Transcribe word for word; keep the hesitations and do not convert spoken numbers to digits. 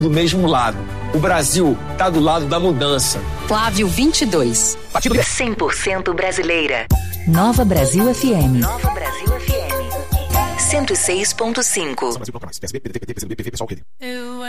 do mesmo lado. O Brasil tá do lado da mudança. Flávio vinte e dois. Partido cem por cento brasileira. Nova Brasil F M. Nova Brasil F M. cento e seis ponto cinco. Brasil, P S B, P D T, P T, P S D B, P V, P SOL, Rede. Eu